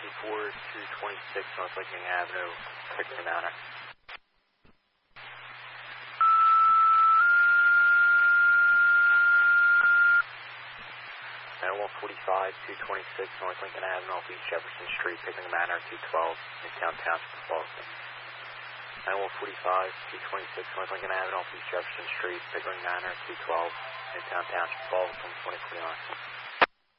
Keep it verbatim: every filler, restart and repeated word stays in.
four two twenty-six North Lincoln Avenue, Pickering Manor. one forty-five two twenty-six North Lincoln Avenue, off East Jefferson Street, Pickering Manor, two twelve, Midtown Township of Boston. one forty-five two twenty-six North Lincoln Avenue, off East Jefferson Street, Pickering Manor, two twelve, Midtown Township of Boston, twenty forty-nine.